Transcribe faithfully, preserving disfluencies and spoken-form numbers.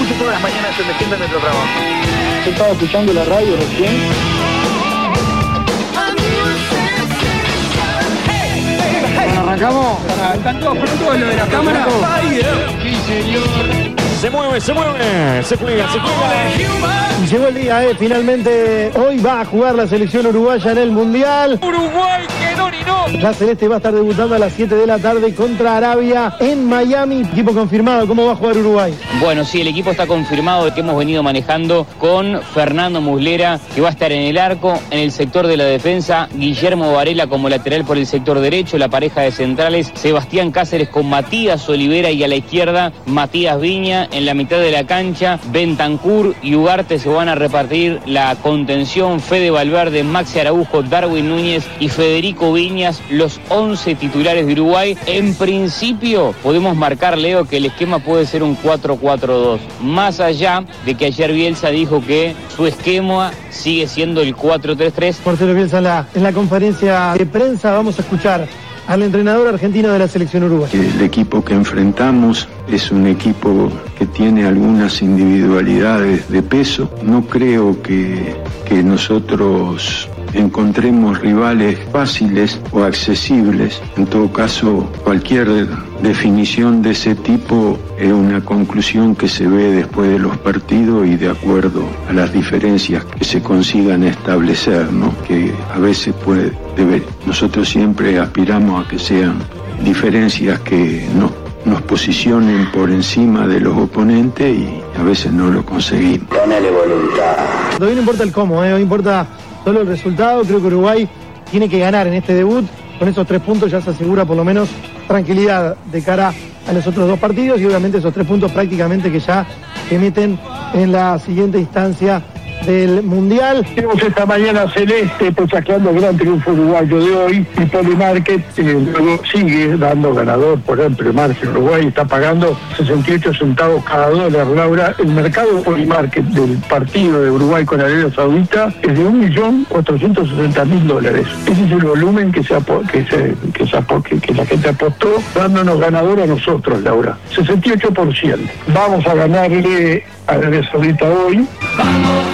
Escucho todas las mañanas el Despierta Nuestro Trabajo. Yo estaba escuchando la radio recién. ¿Arrancamos? ¿Están todos prontos lo de la cámara? Sí, señor. Se mueve, se mueve, se juega, se juega. Y llegó el día, eh, finalmente hoy va a jugar la selección uruguaya en el Mundial. Uruguay quedó ni no. La Celeste va a estar debutando a las siete de la tarde contra Arabia en Miami. Equipo confirmado, ¿cómo va a jugar Uruguay? Bueno, sí, el equipo está confirmado, que hemos venido manejando con Fernando Muslera, que va a estar en el arco, en el sector de la defensa, Guillermo Varela como lateral por el sector derecho, la pareja de centrales, Sebastián Cáceres con Matías Olivera y a la izquierda, Matías Viña, en la mitad de la cancha, Bentancur y Ugarte se van a repartir la contención, Fede Valverde, Maxi Araujo, Darwin Núñez y Federico Viñas, los once titulares de Uruguay. En principio podemos marcar, Leo, que el esquema puede ser un cuatro cuatro dos, más allá de que ayer Bielsa dijo que su esquema sigue siendo el cuatro tres tres. Marcelo Bielsa en la, en la conferencia de prensa vamos a escuchar al entrenador argentino de la selección uruguaya. El equipo que enfrentamos es un equipo que tiene algunas individualidades de peso. No creo que, que nosotros encontremos rivales fáciles o accesibles. En todo caso, cualquier definición de ese tipo es una conclusión que se ve después de los partidos y de acuerdo a las diferencias que se consigan establecer, ¿no? Que a veces puede deber. Nosotros siempre aspiramos a que sean diferencias que nos, nos posicionen por encima de los oponentes y a veces no lo conseguimos. Dale voluntad. Hoy no importa el cómo, ¿eh? Hoy importa solo el resultado. Creo que Uruguay tiene que ganar en este debut. Con esos tres puntos ya se asegura por lo menos tranquilidad de cara a los otros dos partidos y obviamente esos tres puntos prácticamente que ya se meten en la siguiente instancia del Mundial. Tenemos esta mañana Celeste posaqueando el gran triunfo uruguayo de hoy y Polymarket eh, luego sigue dando ganador. Por ejemplo, Margen Uruguay está pagando sesenta y ocho centavos cada dólar. Laura, el mercado de Polymarket del partido de Uruguay con Arabia Saudita es de un millón cuatrocientos sesenta mil dólares. Ese es el volumen que se, que, se, que, se que, que la gente apostó, dándonos ganador a nosotros, Laura. sesenta y ocho por ciento. Vamos a ganarle a Arabia Saudita hoy. ¡Vamos!